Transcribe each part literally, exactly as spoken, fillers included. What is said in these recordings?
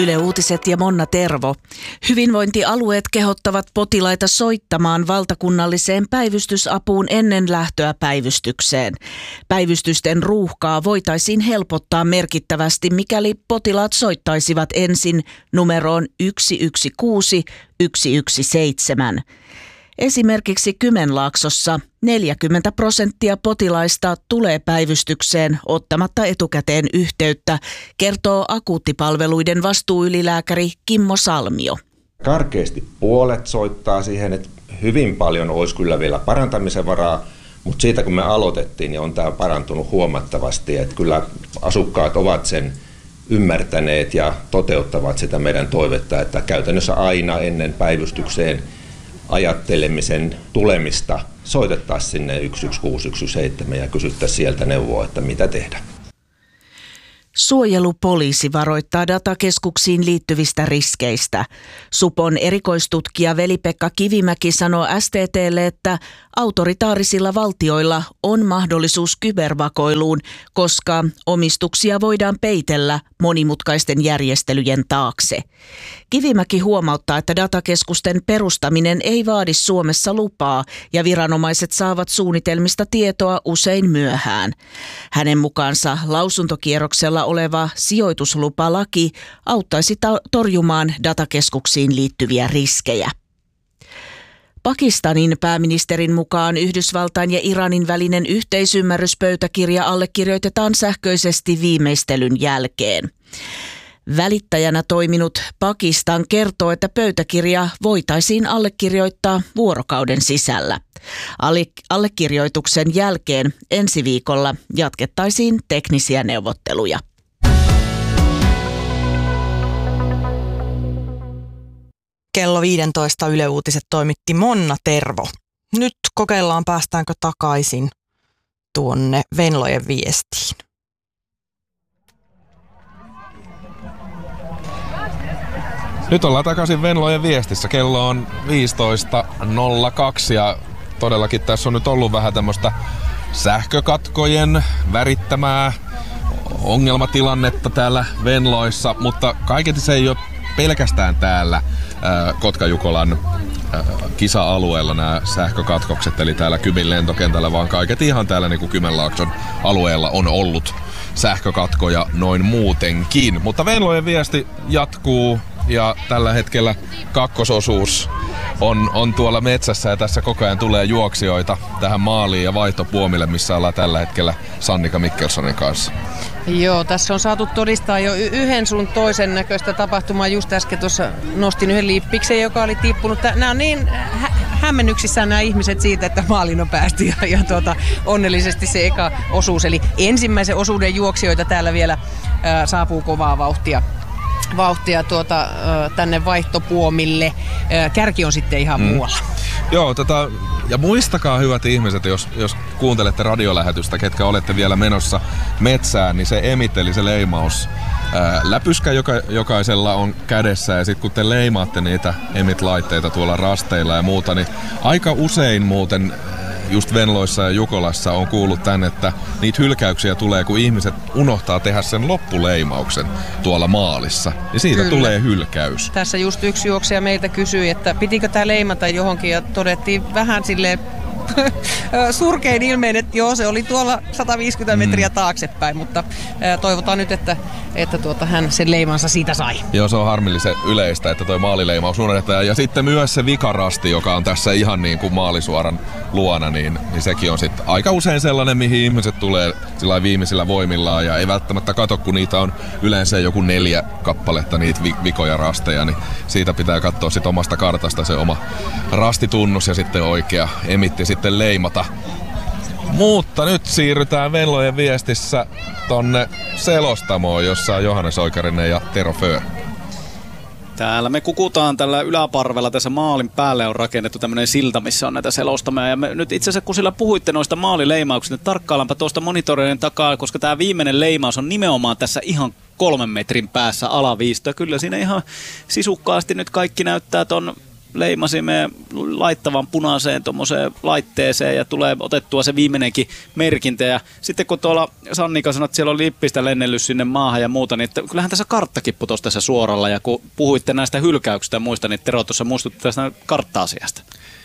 Yle Uutiset ja Monna Tervo. Hyvinvointialueet kehottavat potilaita soittamaan valtakunnalliseen päivystysapuun ennen lähtöä päivystykseen. Päivystysten ruuhkaa voitaisiin helpottaa merkittävästi, mikäli potilaat soittaisivat ensin numeroon yksi yksi kuusi yksi yksi seitsemän. Esimerkiksi Kymenlaaksossa neljäkymmentä prosenttia potilaista tulee päivystykseen ottamatta etukäteen yhteyttä, kertoo akuuttipalveluiden vastuuylilääkäri Kimmo Salmio. Karkeasti puolet soittaa siihen, että hyvin paljon olisi kyllä vielä parantamisen varaa, mutta siitä kun me aloitettiin, niin on tämä parantunut huomattavasti, että kyllä asukkaat ovat sen ymmärtäneet ja toteuttavat sitä meidän toivetta, että käytännössä aina ennen päivystykseen ajattelemisen tulemista soitettaisiin sinne yksi yksi kuusi yksi yksi seitsemän ja kysyttäisiin sieltä neuvoa, että mitä tehdä. Suojelupoliisi varoittaa datakeskuksiin liittyvistä riskeistä. Supon erikoistutkija Veli-Pekka Kivimäki sanoo S T T:lle, että autoritaarisilla valtioilla on mahdollisuus kybervakoiluun, koska omistuksia voidaan peitellä monimutkaisten järjestelyjen taakse. Kivimäki huomauttaa, että datakeskusten perustaminen ei vaadi Suomessa lupaa ja viranomaiset saavat suunnitelmista tietoa usein myöhään. Hänen mukaansa lausuntokierroksella oleva sijoituslupalaki auttaisi ta- torjumaan datakeskuksiin liittyviä riskejä. Pakistanin pääministerin mukaan Yhdysvaltain ja Iranin välinen yhteisymmärryspöytäkirja allekirjoitetaan sähköisesti viimeistelyn jälkeen. Välittäjänä toiminut Pakistan kertoo, että pöytäkirja voitaisiin allekirjoittaa vuorokauden sisällä. Allekirjoituksen jälkeen ensi viikolla jatkettaisiin teknisiä neuvotteluja. Kello viisitoista Yle Uutiset toimitti Monna Tervo. Nyt kokeillaan, päästäänkö takaisin tuonne Venlojen viestiin. Nyt ollaan takaisin Venlojen viestissä. Kello on viisitoista nolla kaksi ja todellakin tässä on nyt ollut vähän tämmöistä sähkökatkojen värittämää ongelmatilannetta täällä Venloissa, mutta kaiketi se ei ole pelkästään täällä Kotka-Jukolan kisa-alueella nämä sähkökatkokset, eli täällä Kymin lentokentällä, vaan kaiketi ihan täällä niin kuin Kymenlaakson alueella on ollut sähkökatkoja noin muutenkin. Mutta Venlojen viesti jatkuu ja tällä hetkellä kakkososuus on, on tuolla metsässä ja tässä koko ajan tulee juoksijoita tähän maaliin ja vaihtopuomille, missä ollaan tällä hetkellä Sannika Mikkelsonin kanssa. Joo, tässä on saatu todistaa jo y- yhden sun toisen näköistä tapahtumaa. Just äsken tuossa nostin yhden liippiksen, joka oli tippunut. Nämä on niin hä- hämmennyksissään nämä ihmiset siitä, että maaliin on päästy ja, ja tuota, onnellisesti se eka osuus. Eli ensimmäisen osuuden juoksijoita täällä vielä ää, saapuu kovaa vauhtia. vauhtia tuota, tänne vaihtopuomille. Kärki on sitten ihan mm. muualla. Joo, tota, ja muistakaa hyvät ihmiset, jos, jos kuuntelette radiolähetystä, ketkä olette vielä menossa metsään, niin se emit, eli se leimaus, ää, läpyskä joka, jokaisella on kädessä, ja sitten kun te leimaatte niitä emit-laitteita tuolla rasteilla ja muuta, niin aika usein muuten just Venloissa ja Jukolassa on kuullut tänne, että niitä hylkäyksiä tulee, kun ihmiset unohtaa tehdä sen loppuleimauksen tuolla maalissa. Ja siitä Kyllä. tulee hylkäys. Tässä just yksi juoksija meiltä kysyi, että pitikö tämä leimata johonkin, ja todettiin vähän silleen surkein ilmeen, että joo, se oli tuolla sata viisikymmentä metriä mm. taaksepäin, mutta ää, toivotaan nyt, että, että tuota, hän sen leimansa siitä sai. Joo, se on harmillisen yleistä, että toi maalileimaus unohdetaan. Ja sitten myös se vikarasti, joka on tässä ihan niin kuin maalisuoran luona, niin, niin sekin on sitten aika usein sellainen, mihin ihmiset tulee sillä viimeisillä voimillaan ja ei välttämättä kato, kun niitä on yleensä joku neljä kappaletta niitä vi- vikoja rasteja, niin siitä pitää katsoa sit omasta kartasta se oma rastitunnus ja sitten oikea emitti sitten leimata. Mutta nyt siirrytään Venlojen viestissä tonne selostamoon, jossa on Johannes Oikarinen ja Tero Föör. Täällä me kukutaan tällä yläparvella, tässä maalin päälle on rakennettu tämmöinen silta, missä on näitä selostamoja. Ja me nyt itse asiassa kun sillä puhuitte noista maalileimauksista, niin tarkkaillaanpa tuosta monitoreiden takaa, koska tämä viimeinen leimaus on nimenomaan tässä ihan kolmen metrin päässä alaviistoa. Kyllä siinä ihan sisukkaasti nyt kaikki näyttää ton leimasimme laittavan punaiseen tuommoiseen laitteeseen ja tulee otettua se viimeinenkin merkintä. Ja sitten kun tuolla Sannika sanoi, että siellä on lippistä lennellyt sinne maahan ja muuta, niin että kyllähän tässä karttakin putosi tässä suoralla. Ja kun puhuitte näistä hylkäyksistä ja muista, niin Tero tuossa muistutti tästä kartta-asiasta.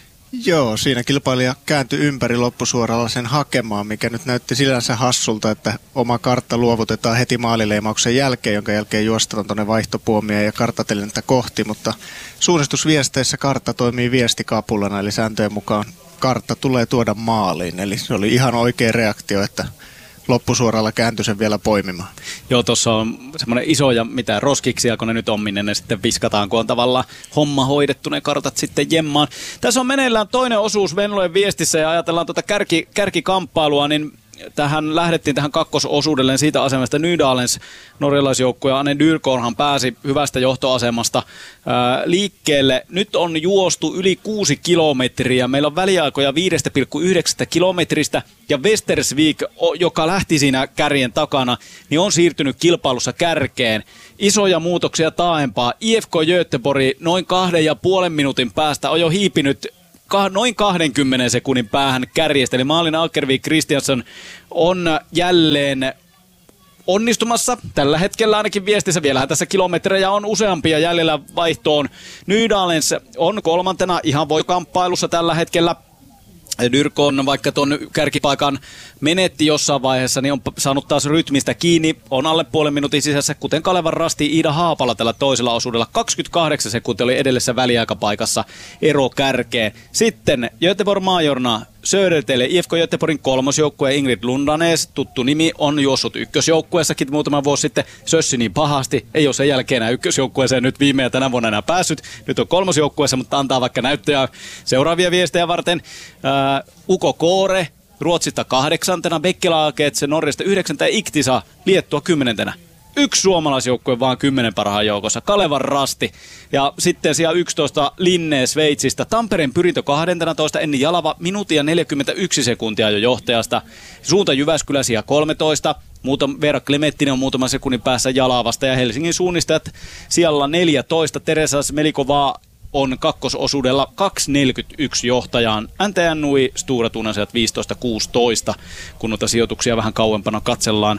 Joo, siinä kilpailija kääntyi ympäri loppusuoralla sen hakemaan, mikä nyt näytti sillänsä hassulta, että oma kartta luovutetaan heti maalileimauksen jälkeen, jonka jälkeen juostaan tuonne vaihtopuomia ja karttatelintä kohti, mutta suunnistusviesteissä kartta toimii viestikapulana, eli sääntöjen mukaan kartta tulee tuoda maaliin, eli se oli ihan oikea reaktio, että loppusuoralla kääntyi sen vielä poimimaan. Joo, tuossa on semmoinen iso ja mitä roskiksia, kun ne nyt on, minne ne sitten viskataan, kun on tavallaan homma hoidettu, ne kartat sitten jemmaan. Tässä on meneillään toinen osuus Venlojen viestissä ja ajatellaan tuota kärki, kärkikamppailua, niin tähän lähdettiin tähän kakkososuudelleen siitä asemasta. Nydalens norjalaisjoukkue ja Anne Dyrkorhan pääsi hyvästä johtoasemasta ää, liikkeelle. Nyt on juostu yli kuusi kilometriä. Meillä on väliaikoja viisi pilkku yhdeksän kilometristä ja Westersvik, joka lähti siinä kärjen takana, niin on siirtynyt kilpailussa kärkeen. Isoja muutoksia taaempaa. I F K Göteborg noin kahden ja puolen minuutin päästä on jo hiipinyt noin kaksikymmentä sekunnin päähän kärjestä. Eli maalin Akervik Kristiansson on jälleen onnistumassa. Tällä hetkellä ainakin viestissä vielähän tässä kilometrejä on useampia jäljellä vaihtoon. Nydalens on kolmantena ihan voittokamppailussa tällä hetkellä. Dyrkon, vaikka tuon kärkipaikan menetti jossain vaiheessa, niin on saanut taas rytmistä kiinni. On alle puolen minuutin sisässä, kuten Kalevan rasti Iida Haapala tällä toisella osuudella. kaksikymmentäkahdeksan sekuntia oli edellisessä väliaikapaikassa ero kärkeen. Sitten Göteborg Majorna Södertele, I F K Göteborgin kolmosjoukkue Ingrid Lundanes, tuttu nimi, on juossut ykkösjoukkueessakin muutama vuosi sitten. Sössi niin pahasti, ei ole sen jälkeen enää ykkösjoukkueeseen nyt viime ja tänä vuonna enää päässyt. Nyt on kolmosjoukkueessa, mutta antaa vaikka näyttöjä seuraavia viestejä varten. Ää, Uko Koore, Ruotsista kahdeksantena, Bekkelaaketse Norjasta yhdeksäntä ja Iktisa Liettua kymmenentenä. Yksi suomalaisjoukkue vaan kymmenen parhaan joukossa, Kalevan rasti. Ja sitten siellä yksitoista Linne Sveitsistä, Tampereen pyrintö kaksitoista, Enni Jalava, minuutia neljäkymmentäyksi sekuntia jo johtajasta. Suunta Jyväskylä siellä kolmetoista, Muutam, Veera Klementtinen on muutaman sekunnin päässä Jalavasta ja Helsingin suunnistajat siellä neljätoista, Teresa Smelikova on kakkososuudella kaksi neljäkymmentäyksi johtajaan. N T N Nui, Stura Tunasiat viisitoista kuusitoista, kun noita sijoituksia vähän kauempana katsellaan.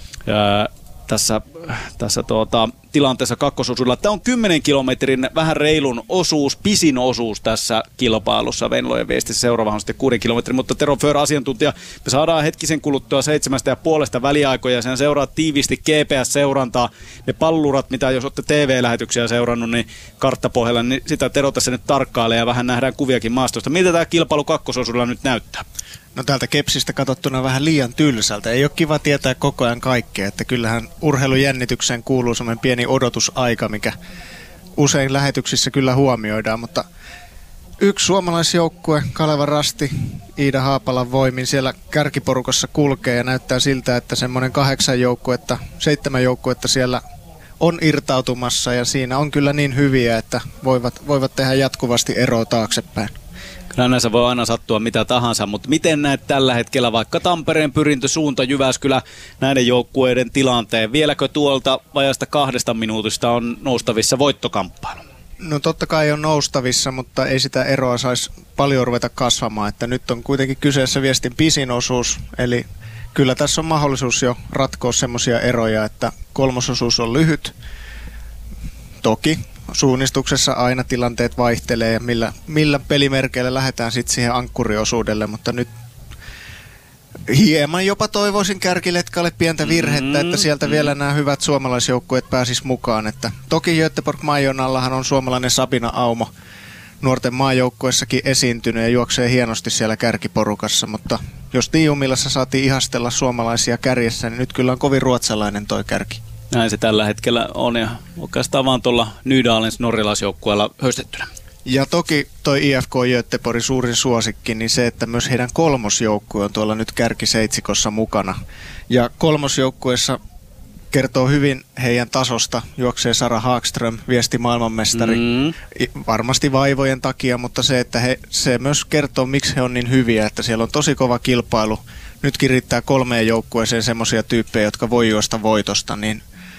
Öö, tässä, tässä tuota, tilanteessa kakkososuudella. Tämä on kymmenen kilometrin vähän reilun osuus, pisin osuus tässä kilpailussa Venlojen viestissä. Seuraava on sitten kuuden kilometrin, mutta Tero Föhr asiantuntija, me saadaan hetkisen kuluttua seitsemästä ja puolesta väliaikoja ja sen seuraa tiiviisti G P S-seurantaa. Ne pallurat, mitä jos olette T V-lähetyksiä seurannut, niin karttapohjalla, niin sitä Tero tässä nyt tarkkailee ja vähän nähdään kuviakin maastosta. Miltä tämä kilpailu kakkososuudella nyt näyttää? No täältä Kepsistä katsottuna vähän liian tylsältä. Ei ole kiva tietää koko ajan kaikkea, että kyllähän urheilujännitykseen kuuluu semmoinen pieni odotusaika, mikä usein lähetyksissä kyllä huomioidaan, mutta yksi suomalaisjoukkue, Kalevan rasti, Iida Haapalan voimin siellä kärkiporukassa kulkee ja näyttää siltä, että semmoinen kahdeksan joukkuetta, seitsemän joukkuetta siellä on irtautumassa ja siinä on kyllä niin hyviä, että voivat, voivat tehdä jatkuvasti eroa taaksepäin. Kyllä näissä voi aina sattua mitä tahansa, mutta miten näet tällä hetkellä vaikka Tampereen pyrintö, Suunta, Jyväskylä, näiden joukkueiden tilanteen? Vieläkö tuolta vajasta kahdesta minuutista on noustavissa voittokamppailu? No totta kai on noustavissa, mutta ei sitä eroa saisi paljon ruveta kasvamaan. Että nyt on kuitenkin kyseessä viestin pisin osuus, eli kyllä tässä on mahdollisuus jo ratkoa semmoisia eroja, että kolmososuus on lyhyt. Toki suunnistuksessa aina tilanteet vaihtelee ja millä, millä pelimerkeillä lähdetään sitten siihen ankkuriosuudelle, mutta nyt hieman jopa toivoisin kärkiletkalle pientä virhettä, että sieltä vielä nämä hyvät suomalaisjoukkueet pääsis mukaan. Että toki Göteborg Majonallahan on suomalainen Sabina Aumo nuorten maajoukkueessakin esiintynyt ja juoksee hienosti siellä kärkiporukassa, mutta jos Tiiumillassa saatiin ihastella suomalaisia kärjessä, niin nyt kyllä on kovin ruotsalainen toi kärki. Näin se tällä hetkellä on ja oikeastaan vaan tuolla Nydalens norjalaisjoukkueella höstettynä. Ja toki toi I F K Göteborgin suurin suosikki, niin se, että myös heidän kolmosjoukkue on tuolla nyt kärkiseitsikossa mukana. Ja kolmosjoukkueessa kertoo hyvin heidän tasosta, juoksee Sara Hagström, viesti maailmanmestari, mm. varmasti vaivojen takia, mutta se, että he, se myös kertoo, miksi he on niin hyviä, että siellä on tosi kova kilpailu. Nytkin riittää kolmeen joukkueeseen semmoisia tyyppejä, jotka voi juosta voitosta, niin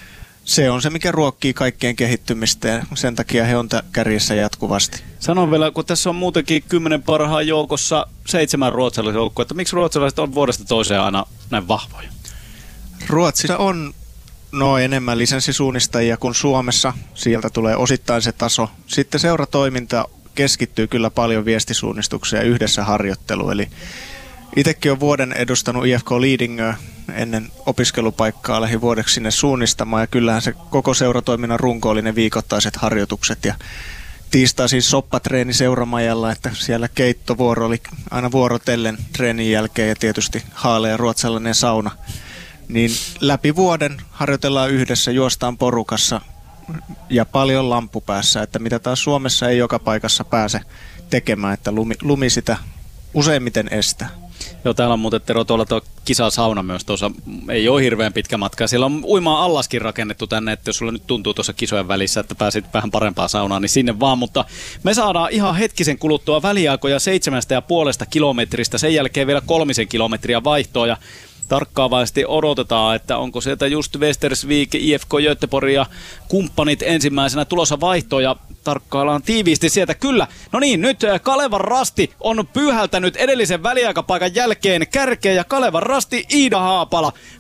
se on se, mikä ruokkii kaikkien kehittymistä ja sen takia he on kärjessä jatkuvasti. Sanon vielä, kun tässä on muutenkin kymmenen parhaan joukossa seitsemän ruotsalaisen joukkoa, että miksi ruotsalaiset on vuodesta toiseen aina näin vahvoja? Ruotsissa on no enemmän lisenssisuunnistajia kuin Suomessa. Sieltä tulee osittain se taso. Sitten seuratoiminta keskittyy kyllä paljon viestisuunnistukseen ja yhdessä harjoitteluun. Eli itsekin olen vuoden edustanut I F K Lidingöä ennen opiskelupaikkaa lähdin vuodeksi sinne suunnistamaan. Ja kyllähän se koko seuratoiminnan runko oli ne viikoittaiset harjoitukset. Ja tiistai siis soppatreeni seuramajalla, että siellä keittovuoro oli aina vuorotellen treenin jälkeen ja tietysti haale ja ruotsalainen sauna. Niin läpi vuoden harjoitellaan yhdessä, juostaan porukassa ja paljon lamppu päässä, että mitä taas Suomessa ei joka paikassa pääse tekemään, että lumi, lumi sitä useimmiten estää. Joo, täällä on muuten Tero tuolla tuo kisasauna myös tuossa, ei ole hirveän pitkä matka. Siellä on uimaa allaskin rakennettu tänne, että jos sulla nyt tuntuu tuossa kisojen välissä, että pääsit vähän parempaan saunaan, niin sinne vaan. Mutta me saadaan ihan hetkisen kuluttua väliaikoja seitsemästä ja puolesta kilometristä, sen jälkeen vielä kolmisen kilometriä vaihtoa ja tarkkaavaisesti odotetaan, että onko sieltä just Västersvik, I F K Göteborg ja kumppanit ensimmäisenä tulossa vaihtoon ja tarkkaillaan tiiviisti sieltä. Kyllä, no niin, nyt Kalevan Rasti on pyyhältänyt edellisen väliaikapaikan jälkeen kärkeen ja Kalevan Rasti Iida Haapala